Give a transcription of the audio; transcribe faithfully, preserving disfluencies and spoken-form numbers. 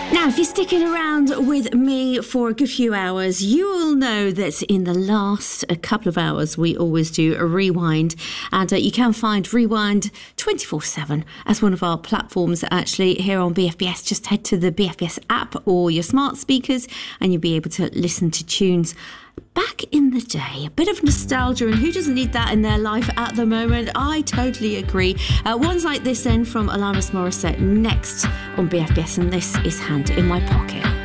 Now, if you're sticking around with me for a good few hours, you will know that in the last a couple of hours, we always do a rewind. And uh, you can find Rewind twenty-four seven as one of our platforms, actually, here on B F B S. Just head to the B F B S app or your smart speakers and you'll be able to listen to tunes back in the day. A bit of nostalgia, and who doesn't need that in their life at the moment? I totally agree. Uh, ones like this then from Alanis Morissette next on B F B S, and this is Hand in My Pocket.